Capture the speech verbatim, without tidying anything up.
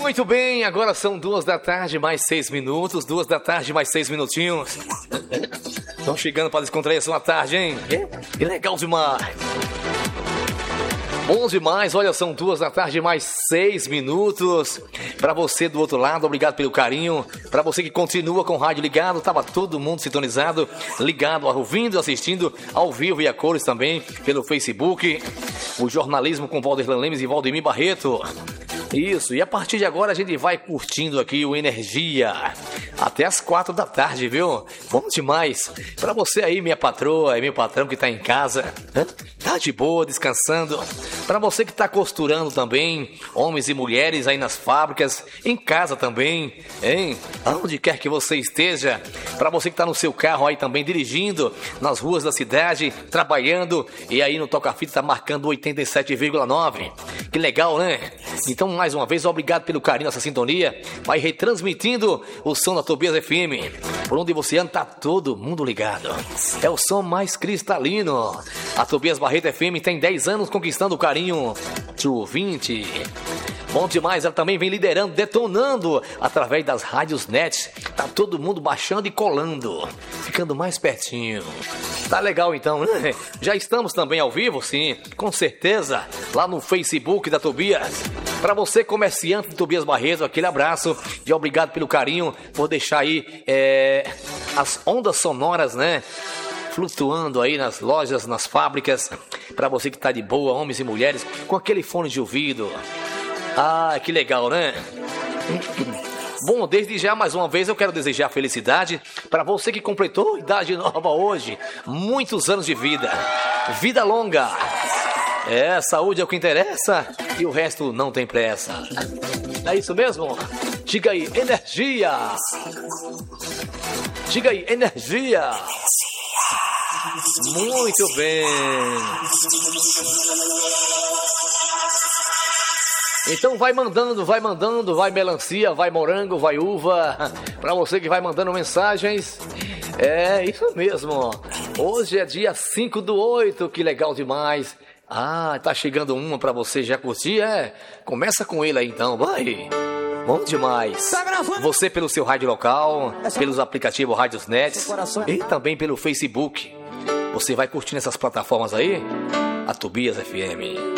Muito bem, agora são duas da tarde, mais seis minutos. Duas da tarde, mais seis minutinhos. Estão chegando para descontrair a sua tarde, hein? Que legal demais. Bom demais, olha, são duas da tarde, mais seis minutos. Pra você do outro lado, obrigado pelo carinho. Pra você que continua com o rádio ligado, tava todo mundo sintonizado, ligado, ouvindo, assistindo ao vivo e a cores também pelo Facebook. O jornalismo com Valderlan Lemes e Valdemir Barreto. Isso, e a partir de agora a gente vai curtindo aqui o Energia até as quatro da tarde, viu? Bom demais. Pra você aí, minha patroa e meu patrão que tá em casa, tá de boa, descansando. Pra você que tá costurando também, homens e mulheres aí nas fábricas, em casa também, hein? Aonde quer que você esteja. Pra você que tá no seu carro aí também, dirigindo nas ruas da cidade, trabalhando, e aí no toca-fita tá marcando oitenta e sete vírgula nove. Que legal, né? Então, mais uma vez, obrigado pelo carinho nessa sintonia. Vai retransmitindo o som da Tobias F M. Por onde você anda, tá todo mundo ligado. É o som mais cristalino. A Tobias Barreto F M tem dez anos conquistando o carinho do ouvinte. Bom demais, ela também vem liderando, detonando através das rádios net. Tá todo mundo baixando e colando, ficando mais pertinho. Tá legal então, né? Já estamos também ao vivo, sim, com certeza, lá no Facebook da Tobias. Para você, comerciante de Tobias Barreto, aquele abraço e obrigado pelo carinho, por deixar aí é, as ondas sonoras, né? Flutuando aí nas lojas, nas fábricas. Para você que tá de boa, homens e mulheres, com aquele fone de ouvido. Ah, que legal, né? Bom, desde já, mais uma vez, eu quero desejar felicidade para você que completou idade nova hoje. Muitos anos de vida. Vida longa. É, saúde é o que interessa e o resto não tem pressa. É isso mesmo? Diga aí, energia. Diga aí, energia. Muito bem. Então vai mandando, vai mandando, vai melancia, vai morango, vai uva. Pra você que vai mandando mensagens. É isso mesmo. Hoje é dia cinco do oito, que legal demais. Ah, tá chegando uma pra você já curtir, é? Começa com ele aí então, vai. Bom demais. Você pelo seu rádio local, pelos aplicativos Rádios Net e também pelo Facebook. Você vai curtindo essas plataformas aí? A Tobias F M.